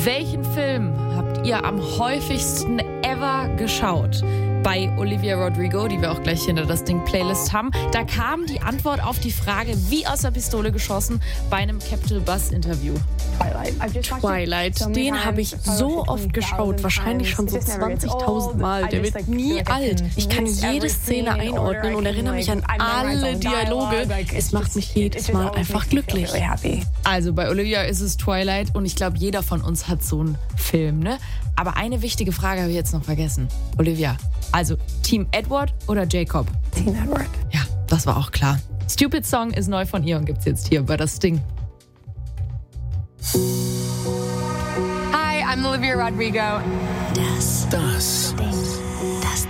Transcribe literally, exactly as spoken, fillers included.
Welchen Film habt ihr am häufigsten ever geschaut? Bei Olivia Rodrigo, die wir auch gleich hinter das Ding Playlist haben, da kam die Antwort auf die Frage wie aus der Pistole geschossen bei einem Capital Buzz Interview. Twilight, den habe ich so oft geschaut, wahrscheinlich schon so zwanzigtausend Mal. Der wird nie alt. Ich kann jede Szene einordnen und erinnere mich an alle Dialoge. Es macht mich jedes Mal einfach glücklich. Also bei Olivia ist es Twilight und ich glaube, jeder von uns hat so einen Film, ne? Aber eine wichtige Frage habe ich jetzt noch vergessen. Olivia, also Team Edward oder Jacob? Team Edward. Ja, das war auch klar. Stupid Song ist neu von ihr und gibt's jetzt hier bei das Ding. Hi, I'm Olivia Rodrigo. Das, das